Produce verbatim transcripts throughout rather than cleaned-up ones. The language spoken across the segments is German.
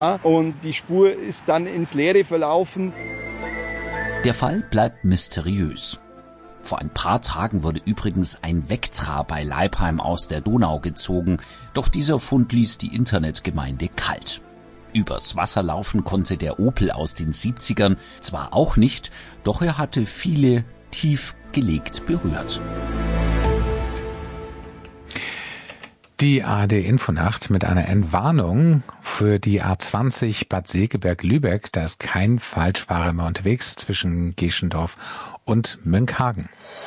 und die Spur ist dann ins Leere verlaufen. Der Fall bleibt mysteriös. Vor ein paar Tagen wurde übrigens ein Vectra bei Leipheim aus der Donau gezogen, doch dieser Fund ließ die Internetgemeinde kalt. Übers Wasser laufen konnte der Opel aus den siebzigern zwar auch nicht, doch er hatte viele tief gelegt berührt. Die A R D-Infonacht mit einer Entwarnung für die A zwanzig Bad Segeberg-Lübeck. Da ist kein Falschfahrer mehr unterwegs zwischen Geschendorf und Münkhagen.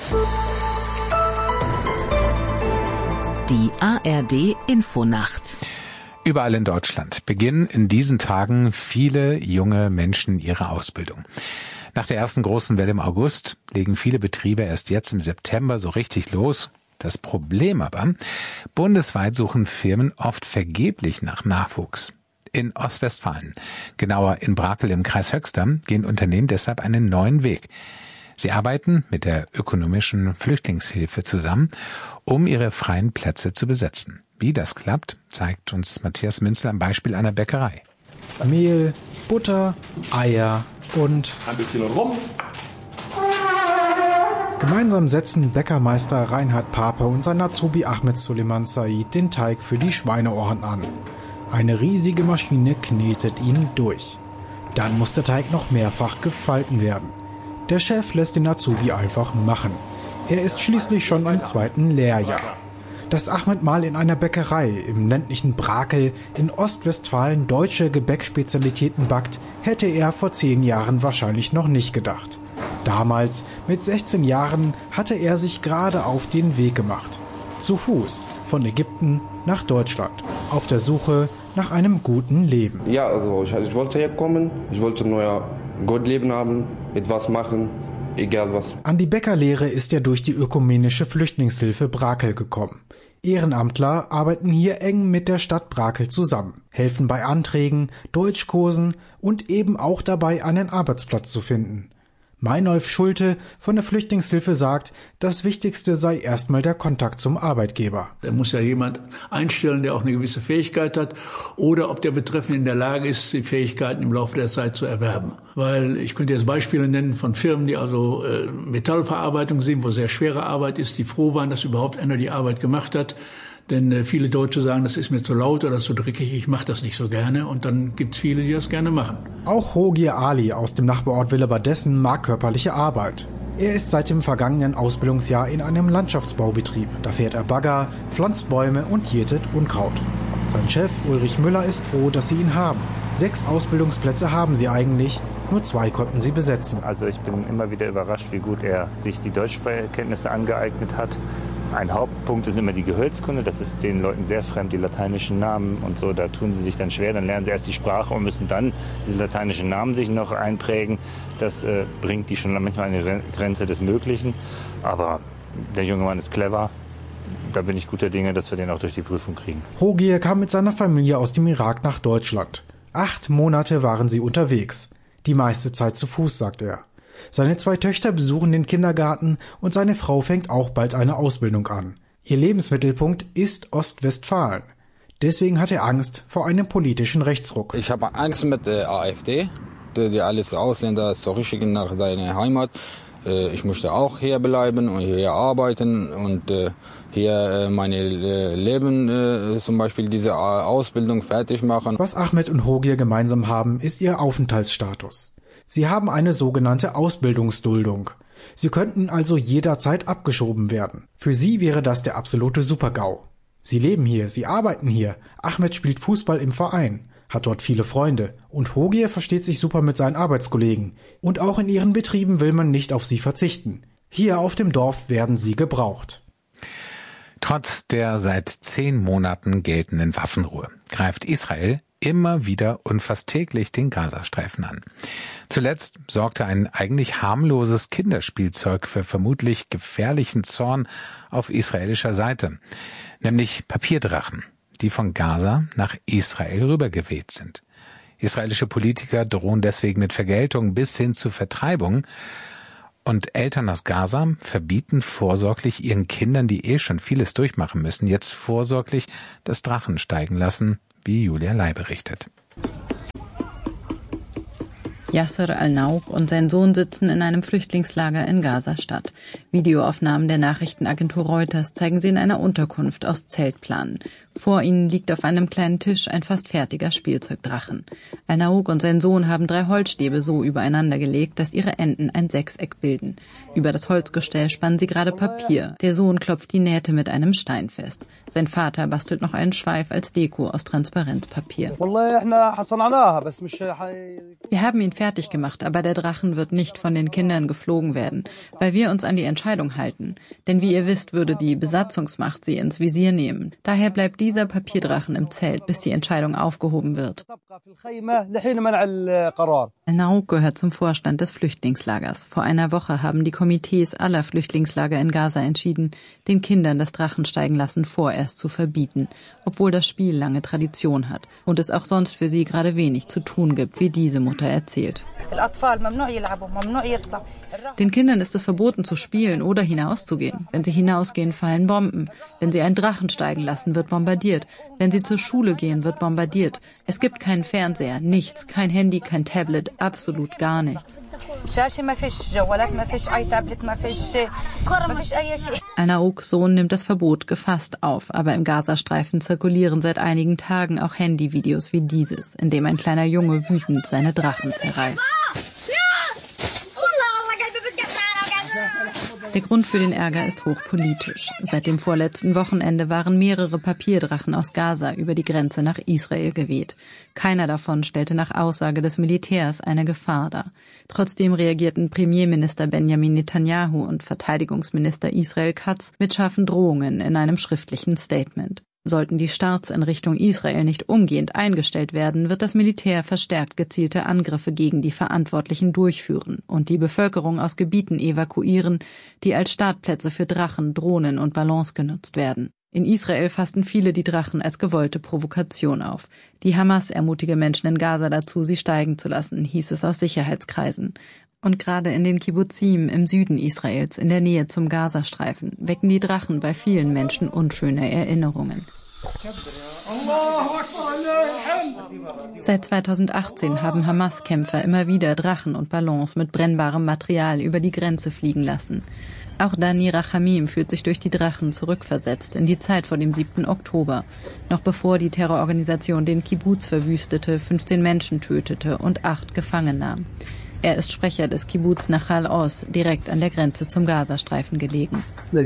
Die A R D-Infonacht. Überall in Deutschland beginnen in diesen Tagen viele junge Menschen ihre Ausbildung. Nach der ersten großen Welle im August legen viele Betriebe erst jetzt im September so richtig los. Das Problem aber, bundesweit suchen Firmen oft vergeblich nach Nachwuchs. In Ostwestfalen, genauer in Brakel im Kreis Höxter, gehen Unternehmen deshalb einen neuen Weg. Sie arbeiten mit der ökonomischen Flüchtlingshilfe zusammen, um ihre freien Plätze zu besetzen. Wie das klappt, zeigt uns Matthias Münzler am Beispiel einer Bäckerei. Mehl, Butter, Eier und ein bisschen rum. Gemeinsam setzen Bäckermeister Reinhard Pape und sein Azubi Ahmed Suleiman Said den Teig für die Schweineohren an. Eine riesige Maschine knetet ihn durch. Dann muss der Teig noch mehrfach gefalten werden. Der Chef lässt den Azubi einfach machen. Er ist schließlich schon im zweiten Lehrjahr. Dass Ahmed mal in einer Bäckerei im ländlichen Brakel in Ostwestfalen deutsche Gebäckspezialitäten backt, hätte er vor zehn Jahren wahrscheinlich noch nicht gedacht. Damals, mit sechzehn Jahren, hatte er sich gerade auf den Weg gemacht. Zu Fuß, von Ägypten nach Deutschland, auf der Suche nach einem guten Leben. Ja, also ich, ich wollte herkommen, ich wollte ein neues Gottleben haben, etwas machen, egal was. An die Bäckerlehre ist er durch die ökumenische Flüchtlingshilfe Brakel gekommen. Ehrenamtler arbeiten hier eng mit der Stadt Brakel zusammen, helfen bei Anträgen, Deutschkursen und eben auch dabei, einen Arbeitsplatz zu finden. Meinolf Schulte von der Flüchtlingshilfe sagt, das Wichtigste sei erstmal der Kontakt zum Arbeitgeber. Da muss ja jemand einstellen, der auch eine gewisse Fähigkeit hat, oder ob der Betreffende in der Lage ist, die Fähigkeiten im Laufe der Zeit zu erwerben. Weil ich könnte jetzt Beispiele nennen von Firmen, die also äh, Metallverarbeitung sind, wo sehr schwere Arbeit ist, die froh waren, dass überhaupt einer die Arbeit gemacht hat. Denn äh, viele Deutsche sagen, das ist mir zu laut oder zu dreckig, ich mache das nicht so gerne. Und dann gibt's viele, die das gerne machen. Auch Hogir Ali aus dem Nachbarort Willebadessen mag körperliche Arbeit. Er ist seit dem vergangenen Ausbildungsjahr in einem Landschaftsbaubetrieb. Da fährt er Bagger, pflanzt Bäume und jätet Unkraut. Sein Chef Ulrich Müller ist froh, dass sie ihn haben. Sechs Ausbildungsplätze haben sie eigentlich, nur zwei konnten sie besetzen. Also ich bin immer wieder überrascht, wie gut er sich die Deutschkenntnisse angeeignet hat. Ein Hauptpunkt ist immer die Gehölzkunde, das ist den Leuten sehr fremd, die lateinischen Namen und so, da tun sie sich dann schwer, dann lernen sie erst die Sprache und müssen dann diese lateinischen Namen sich noch einprägen. Das äh, bringt die schon manchmal an die Grenze des Möglichen, aber der junge Mann ist clever, da bin ich guter Dinge, dass wir den auch durch die Prüfung kriegen. Hogir kam mit seiner Familie aus dem Irak nach Deutschland. Acht Monate waren sie unterwegs, die meiste Zeit zu Fuß, sagt er. Seine zwei Töchter besuchen den Kindergarten und seine Frau fängt auch bald eine Ausbildung an. Ihr Lebensmittelpunkt ist Ostwestfalen. Deswegen hat er Angst vor einem politischen Rechtsruck. Ich habe Angst mit der AfD, die, die alles Ausländer zurückschicken nach seiner Heimat. Ich möchte auch hier bleiben und hier arbeiten und hier meine Leben, zum Beispiel diese Ausbildung fertig machen. Was Ahmed und Hogir gemeinsam haben, ist ihr Aufenthaltsstatus. Sie haben eine sogenannte Ausbildungsduldung. Sie könnten also jederzeit abgeschoben werden. Für sie wäre das der absolute Super-GAU. Sie leben hier, sie arbeiten hier. Ahmed spielt Fußball im Verein, hat dort viele Freunde. Und Hogir versteht sich super mit seinen Arbeitskollegen. Und auch in ihren Betrieben will man nicht auf sie verzichten. Hier auf dem Dorf werden sie gebraucht. Trotz der seit zehn Monaten geltenden Waffenruhe greift Israel immer wieder und fast täglich den Gazastreifen an. Zuletzt sorgte ein eigentlich harmloses Kinderspielzeug für vermutlich gefährlichen Zorn auf israelischer Seite, nämlich Papierdrachen, die von Gaza nach Israel rübergeweht sind. Israelische Politiker drohen deswegen mit Vergeltung bis hin zu Vertreibung. Und Eltern aus Gaza verbieten vorsorglich ihren Kindern, die eh schon vieles durchmachen müssen, jetzt vorsorglich das Drachensteigen lassen, wie Julia Lai berichtet. Yasser al-Naouk und sein Sohn sitzen in einem Flüchtlingslager in Gaza-Stadt. Videoaufnahmen der Nachrichtenagentur Reuters zeigen sie in einer Unterkunft aus Zeltplanen. Vor ihnen liegt auf einem kleinen Tisch ein fast fertiger Spielzeugdrachen. Al-Naouk und sein Sohn haben drei Holzstäbe so übereinander gelegt, dass ihre Enden ein Sechseck bilden. Über das Holzgestell spannen sie gerade Papier. Der Sohn klopft die Nähte mit einem Stein fest. Sein Vater bastelt noch einen Schweif als Deko aus Transparenzpapier. Wir haben ihn fertig gemacht, aber der Drachen wird nicht von den Kindern geflogen werden, weil wir uns an die Entscheidung halten. Denn wie ihr wisst, würde die Besatzungsmacht sie ins Visier nehmen. Daher bleibt dieser Papierdrachen im Zelt, bis die Entscheidung aufgehoben wird. Al-Naouk gehört zum Vorstand des Flüchtlingslagers. Vor einer Woche haben die Komitees aller Flüchtlingslager in Gaza entschieden, den Kindern das Drachensteigenlassen vorerst zu verbieten, obwohl das Spiel lange Tradition hat und es auch sonst für sie gerade wenig zu tun gibt, wie diese Mutter erzählt. Den Kindern ist es verboten zu spielen oder hinauszugehen. Wenn sie hinausgehen, fallen Bomben. Wenn sie einen Drachen steigen lassen, wird bombardiert. Wenn sie zur Schule gehen, wird bombardiert. Es gibt keinen Fernseher, nichts, kein Handy, kein Tablet, absolut gar nichts. Al-Naouks Sohn nimmt das Verbot gefasst auf, aber im Gazastreifen zirkulieren seit einigen Tagen auch Handyvideos wie dieses, in dem ein kleiner Junge wütend seine Drachen zerreißt. Der Grund für den Ärger ist hochpolitisch. Seit dem vorletzten Wochenende waren mehrere Papierdrachen aus Gaza über die Grenze nach Israel geweht. Keiner davon stellte nach Aussage des Militärs eine Gefahr dar. Trotzdem reagierten Premierminister Benjamin Netanyahu und Verteidigungsminister Israel Katz mit scharfen Drohungen in einem schriftlichen Statement. Sollten die Starts in Richtung Israel nicht umgehend eingestellt werden, wird das Militär verstärkt gezielte Angriffe gegen die Verantwortlichen durchführen und die Bevölkerung aus Gebieten evakuieren, die als Startplätze für Drachen, Drohnen und Ballons genutzt werden. In Israel fassten viele die Drachen als gewollte Provokation auf. Die Hamas ermutige Menschen in Gaza dazu, sie steigen zu lassen, hieß es aus Sicherheitskreisen. Und gerade in den Kibbuzim im Süden Israels, in der Nähe zum Gazastreifen, wecken die Drachen bei vielen Menschen unschöne Erinnerungen. Seit zweitausendachtzehn haben Hamas-Kämpfer immer wieder Drachen und Ballons mit brennbarem Material über die Grenze fliegen lassen. Auch Dani Rachamim fühlt sich durch die Drachen zurückversetzt in die Zeit vor dem siebten Oktober, noch bevor die Terrororganisation den Kibbuz verwüstete, fünfzehn Menschen tötete und acht gefangen nahm. Er ist Sprecher des Kibbuz Nachal Oz, direkt an der Grenze zum Gazastreifen gelegen.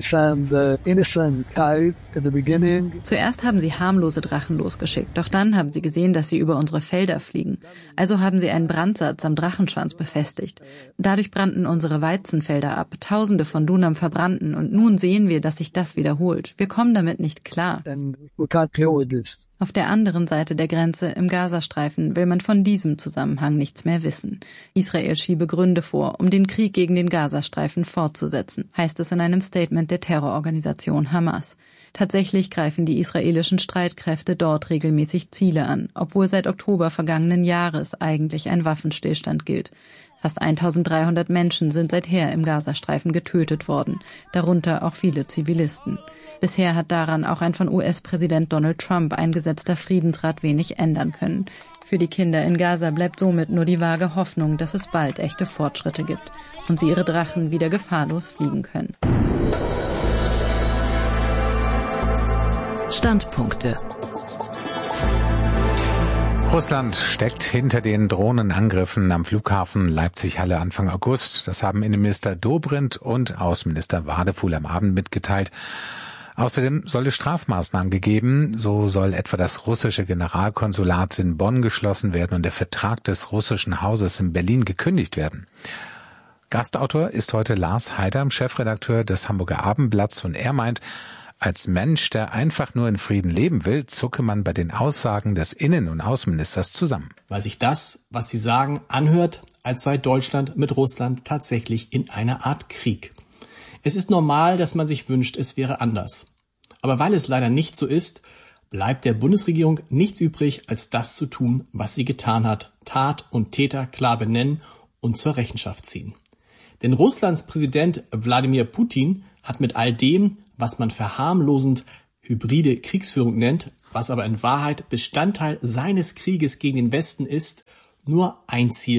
Zuerst haben sie harmlose Drachen losgeschickt, doch dann haben sie gesehen, dass sie über unsere Felder fliegen. Also haben sie einen Brandsatz am Drachenschwanz befestigt. Dadurch brannten unsere Weizenfelder ab, Tausende von Dunam verbrannten und nun sehen wir, dass sich das wiederholt. Wir kommen damit nicht klar. Auf der anderen Seite der Grenze im Gazastreifen will man von diesem Zusammenhang nichts mehr wissen. Israel schiebe Gründe vor, um den Krieg gegen den Gazastreifen fortzusetzen, heißt es in einem Statement der Terrororganisation Hamas. Tatsächlich greifen die israelischen Streitkräfte dort regelmäßig Ziele an, obwohl seit Oktober vergangenen Jahres eigentlich ein Waffenstillstand gilt. Fast eintausenddreihundert Menschen sind seither im Gazastreifen getötet worden, darunter auch viele Zivilisten. Bisher hat daran auch ein von U S-Präsident Donald Trump eingesetzter Friedensrat wenig ändern können. Für die Kinder in Gaza bleibt somit nur die vage Hoffnung, dass es bald echte Fortschritte gibt und sie ihre Drachen wieder gefahrlos fliegen können. Standpunkte. Russland steckt hinter den Drohnenangriffen am Flughafen Leipzig-Halle Anfang August. Das haben Innenminister Dobrindt und Außenminister Wadefuhl am Abend mitgeteilt. Außerdem soll es Strafmaßnahmen gegeben. So soll etwa das russische Generalkonsulat in Bonn geschlossen werden und der Vertrag des russischen Hauses in Berlin gekündigt werden. Gastautor ist heute Lars Heider, Chefredakteur des Hamburger Abendblatts, und er meint, als Mensch, der einfach nur in Frieden leben will, zucke man bei den Aussagen des Innen- und Außenministers zusammen. Weil sich das, was sie sagen, anhört, als sei Deutschland mit Russland tatsächlich in einer Art Krieg. Es ist normal, dass man sich wünscht, es wäre anders. Aber weil es leider nicht so ist, bleibt der Bundesregierung nichts übrig, als das zu tun, was sie getan hat, Tat und Täter klar benennen und zur Rechenschaft ziehen. Denn Russlands Präsident Wladimir Putin hat mit all dem, was man verharmlosend hybride Kriegsführung nennt, was aber in Wahrheit Bestandteil seines Krieges gegen den Westen ist, nur ein Ziel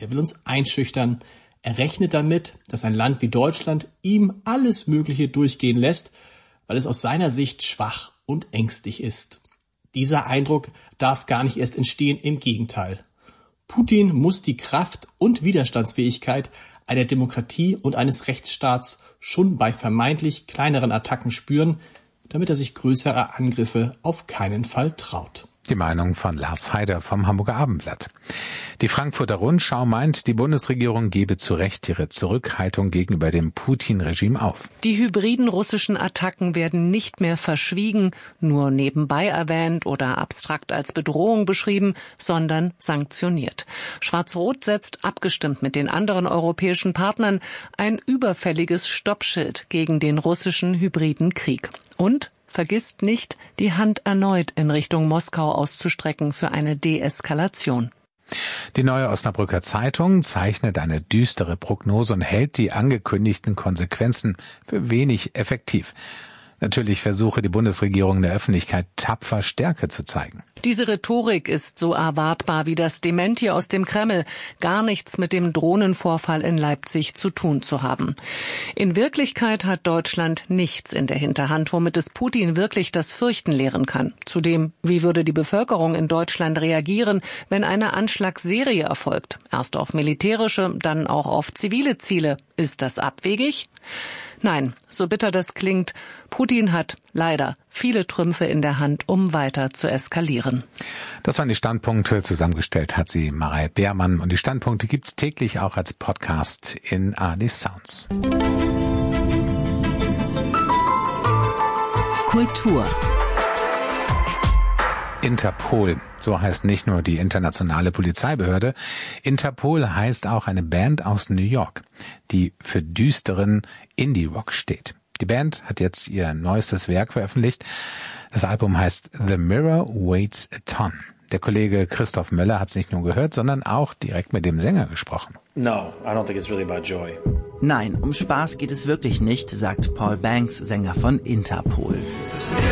Er will uns einschüchtern. Er rechnet damit, dass ein Land wie Deutschland ihm alles Mögliche durchgehen lässt, weil es aus seiner Sicht schwach und ängstlich ist. Dieser Eindruck darf gar nicht erst entstehen, im Gegenteil. Putin muss die Kraft und Widerstandsfähigkeit einer Demokratie und eines Rechtsstaats schon bei vermeintlich kleineren Attacken spüren, damit er sich größerer Angriffe auf keinen Fall traut. Die Meinung von Lars Heider vom Hamburger Abendblatt. Die Frankfurter Rundschau meint, die Bundesregierung gebe zu Recht ihre Zurückhaltung gegenüber dem Putin-Regime auf. Die hybriden russischen Attacken werden nicht mehr verschwiegen, nur nebenbei erwähnt oder abstrakt als Bedrohung beschrieben, sondern sanktioniert. Schwarz-Rot setzt, abgestimmt mit den anderen europäischen Partnern, ein überfälliges Stoppschild gegen den russischen hybriden Krieg. Und vergisst nicht, die Hand erneut in Richtung Moskau auszustrecken für eine Deeskalation. Die Neue Osnabrücker Zeitung zeichnet eine düstere Prognose und hält die angekündigten Konsequenzen für wenig effektiv. Natürlich versuche die Bundesregierung der Öffentlichkeit tapfer Stärke zu zeigen. Diese Rhetorik ist so erwartbar wie das Dementi aus dem Kreml, gar nichts mit dem Drohnenvorfall in Leipzig zu tun zu haben. In Wirklichkeit hat Deutschland nichts in der Hinterhand, womit es Putin wirklich das Fürchten lehren kann. Zudem, wie würde die Bevölkerung in Deutschland reagieren, wenn eine Anschlagsserie erfolgt? Erst auf militärische, dann auch auf zivile Ziele. Ist das abwegig? Nein, so bitter das klingt, Putin hat leider viele Trümpfe in der Hand, um weiter zu eskalieren. Das waren die Standpunkte. Zusammengestellt hat sie Marei Beermann. Und die Standpunkte gibt's täglich auch als Podcast in A R D Sounds. Kultur. Interpol, so heißt nicht nur die internationale Polizeibehörde. Interpol heißt auch eine Band aus New York, die für düsteren Indie-Rock steht. Die Band hat jetzt ihr neuestes Werk veröffentlicht. Das Album heißt The Mirror Weighs a Ton. Der Kollege Christoph Möller hat es nicht nur gehört, sondern auch direkt mit dem Sänger gesprochen. No, I don't think it's really about joy. Nein, um Spaß geht es wirklich nicht, sagt Paul Banks, Sänger von Interpol.